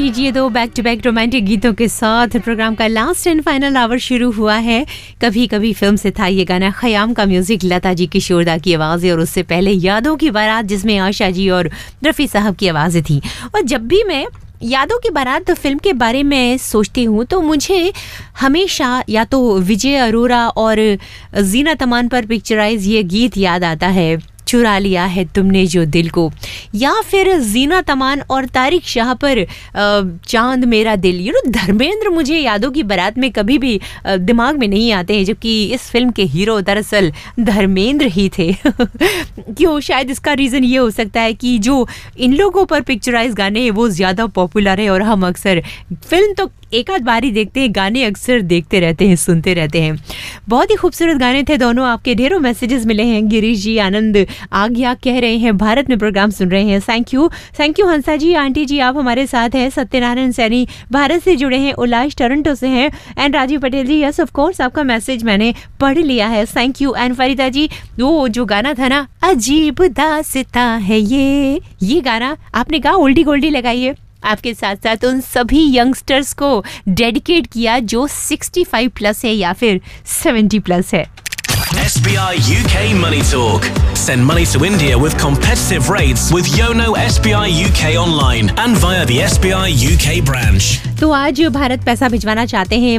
लीजिए दो back to back romantic गीतों के साथ प्रोग्राम का लास्ट एंड फाइनल आवर शुरू हुआ है। कभी कभी फिल्म से था ये गाना, खयाम का म्यूजिक, लता जी की शोरदा की आवाज़ें, और उससे पहले यादों की बारात जिसमें आशा जी और रफ़ी साहब की आवाज़ें थी। और जब भी मैं यादों की बारात फिल्म के बारे में सोचती हूँ तो मुझे हमेशा या तो विजय अरोरा और जीनत अमान पर पिक्चराइज ये गीत याद आता है, चुरा लिया है तुमने जो दिल को, या फिर जीनत अमान और तारिक शाह पर चांद मेरा दिल। धर्मेंद्र मुझे यादों की बारात में कभी भी दिमाग में नहीं आते हैं, जबकि इस फिल्म के हीरो दरअसल धर्मेंद्र ही थे। क्यों? शायद इसका रीज़न ये हो सकता है कि जो इन लोगों पर पिक्चराइज गाने हैं वो ज़्यादा पॉपुलर है और हम अक्सर फिल्म तो एक आध बार ही देखते हैं, गाने अक्सर देखते रहते हैं, सुनते रहते हैं। बहुत ही खूबसूरत गाने थे दोनों। आपके ढेरों मैसेजेस मिले हैं। गिरीश जी आनंद आ गया कह रहे हैं, भारत में प्रोग्राम सुन रहे हैं। Thank you Hansa ji, aunty जी आप हमारे साथ हैं। सत्यनारायण सैनी भारत से जुड़े हैं, उल्लास टोरंटो से हैं। And Rajiv Patel ji, yes of course आपका मैसेज मैंने पढ़ लिया है, थैंक यू। एंड फरीदा जी, वो जो गाना था ना, अजीब दास्तां है ये गाना आपने कहा ओल्डी गोल्डी लगाइए, आपके साथ साथ उन सभी यंगस्टर्स को डेडिकेट किया जो 65 प्लस है या फिर 70 प्लस है। SBI UK Money Talk. Send money to India with competitive rates with Yono SBI UK online and via the SBI UK branch. तो आज भारत पैसा भिजवाना चाहते हैं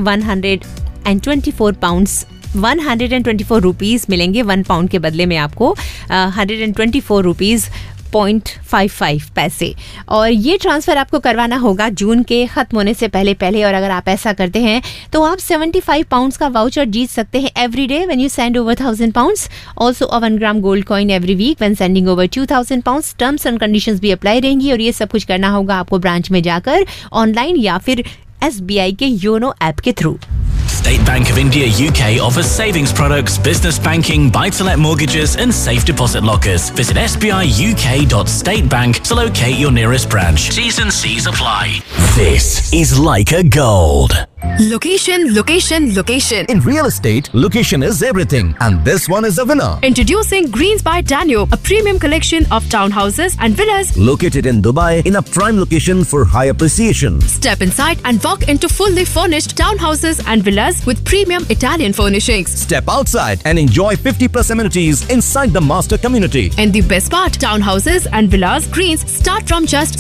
124 पाउंड्स 124 रुपीज़ मिलेंगे। 1 पाउंड के बदले में आपको 124 रुपीज़ 0.55 पैसे, और ये ट्रांसफ़र आपको करवाना होगा जून के ख़त्म होने से पहले। और अगर आप ऐसा करते हैं तो आप 75 पाउंड्स का वाउचर जीत सकते हैं every day when you send over 1000 pounds. Also a 1 gram gold coin every week when sending over 2000 pounds. Terms and conditions भी अप्लाई रहेंगी, और ये सब कुछ करना होगा आपको ब्रांच में जाकर, ऑनलाइन या फिर SBI के योनो ऐप के through. State Bank of India UK offers savings products, business banking, buy-to-let mortgages and safe deposit lockers. Visit sbiuk.statebank to locate your nearest branch. T's and C's apply. This is Leica Gold. Location. In real estate, location is everything, and this one is a winner. Introducing Greens by Danube, a premium collection of townhouses and villas Located in Dubai in a prime location for high appreciation. Step inside and walk into fully furnished townhouses and villas with premium Italian furnishings. Step outside and enjoy 50+ amenities inside the master community. And the best part, townhouses and villas Greens start from just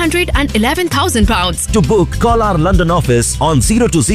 £711,000. To book, call our London office on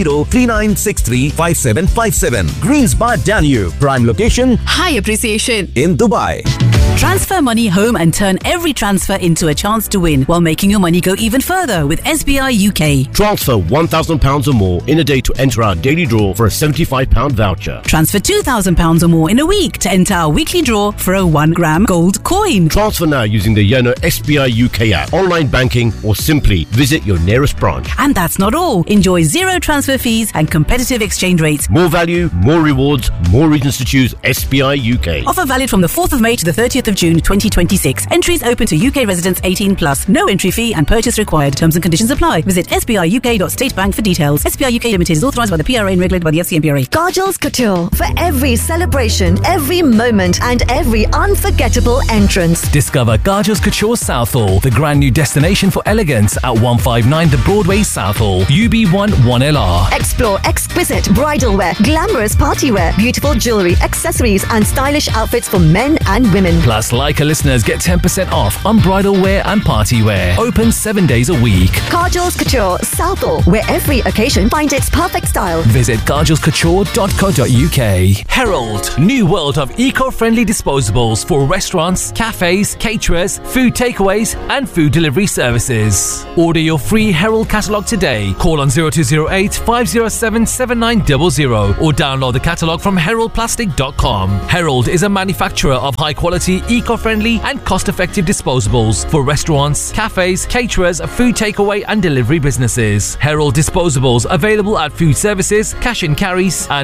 020-3963-5757. Greens by Danube, prime location, High appreciation. in Dubai. Transfer money home and turn every transfer into a chance to win while making your money go even further with SBI UK. Transfer £1,000 or more in a day to enter our daily draw for a £75 voucher. Transfer £2,000 or more in a week to enter our weekly draw for a 1 gram gold coin. Transfer now using the Yono SBI UK app, online banking, or simply visit your nearest branch. And that's not all. Enjoy zero transfer fees and competitive exchange rates. More value, more rewards, more reasons to choose SBI UK. Offer valid from the 4th of May to the 30th of June 2026. Entries open to UK residents 18 plus. No entry fee and purchase required. Terms and conditions apply. Visit sbiuk.statebank for details. SBI UK Limited is authorised by the PRA and regulated by the FCMPRA. Kajal's Couture, for every celebration, every moment and every unforgettable entrance. Discover Kajal's Couture Southall, the grand new destination for elegance at 159 The Broadway Southall, UB1 1LR. Explore exquisite bridal wear, glamorous party wear, beautiful jewellery, accessories and stylish outfits for men and women. Plus, Leica listeners get 10% off on bridal wear and party wear. Open 7 days a week. Kajal's Couture, Southall, where every occasion finds its perfect style. Visit kajalscouture.co.uk. Herald, new world of eco-friendly disposables for restaurants, cafes, caterers, food takeaways and food delivery services. Order your free Herald catalogue today. Call on 0208 507 7900 or download the catalogue from heraldplastic.com. Herald is a manufacturer of high-quality, eco-friendly and cost-effective disposables for restaurants, cafes, caterers, food takeaway and delivery businesses. Herald disposables available at food services, cash and carries and